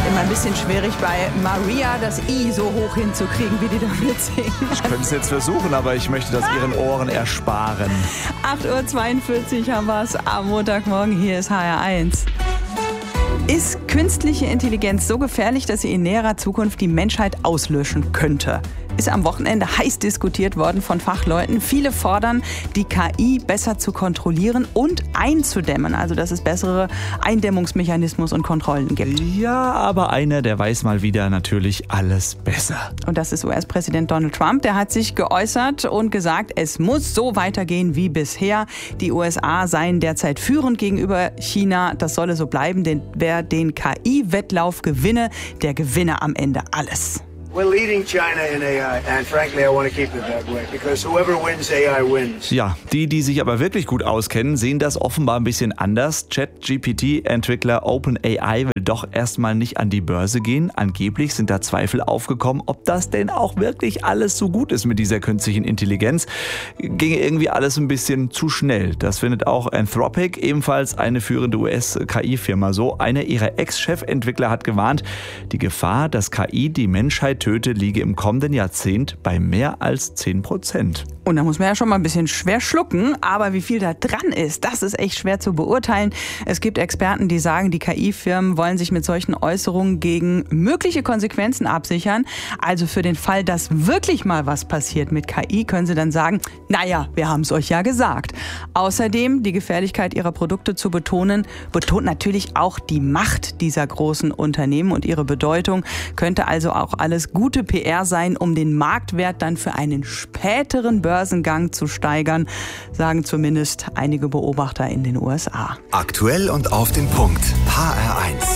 Immer ein bisschen schwierig bei Maria, das I so hoch hinzukriegen, wie die damit singen. Ich könnte es jetzt versuchen, aber ich möchte das Ihren Ohren ersparen. 8:42 Uhr haben wir es am Montagmorgen. Hier ist HR1. Ist künstliche Intelligenz so gefährlich, dass sie in näherer Zukunft die Menschheit auslöschen könnte? Ist am Wochenende heiß diskutiert worden von Fachleuten. Viele fordern, die KI besser zu kontrollieren und einzudämmen. Also, dass es bessere Eindämmungsmechanismus und Kontrollen gibt. Ja, aber einer, der weiß mal wieder natürlich alles besser. Und das ist US-Präsident Donald Trump. Der hat sich geäußert und gesagt, es muss so weitergehen wie bisher. Die USA seien derzeit führend gegenüber China. Das solle so bleiben, denn wer den KI-Wettlauf gewinne, der gewinne am Ende alles. We're leading China in AI, and frankly, I want to keep it that way, because whoever wins AI wins. Ja, die sich aber wirklich gut auskennen, sehen das offenbar ein bisschen anders. ChatGPT-Entwickler OpenAI will doch erstmal nicht an die Börse gehen. Angeblich sind da Zweifel aufgekommen, ob das denn auch wirklich alles so gut ist mit dieser künstlichen Intelligenz. Ginge irgendwie alles ein bisschen zu schnell. Das findet auch Anthropic, ebenfalls eine führende US-KI-Firma, so. Einer ihrer Ex-Chefentwickler hat gewarnt, die Gefahr, dass KI die Menschheit töte, liege im kommenden Jahrzehnt bei mehr als 10%. Und da muss man ja schon mal ein bisschen schwer schlucken, aber wie viel da dran ist, das ist echt schwer zu beurteilen. Es gibt Experten, die sagen, die KI-Firmen wollen sich mit solchen Äußerungen gegen mögliche Konsequenzen absichern. Also für den Fall, dass wirklich mal was passiert mit KI, können sie dann sagen, naja, wir haben es euch ja gesagt. Außerdem, die Gefährlichkeit ihrer Produkte zu betonen, betont natürlich auch die Macht dieser großen Unternehmen und ihre Bedeutung. Könnte also auch alles gute PR sein, um den Marktwert dann für einen späteren Börsengang zu steigern, sagen zumindest einige Beobachter in den USA. Aktuell und auf den Punkt. HR1.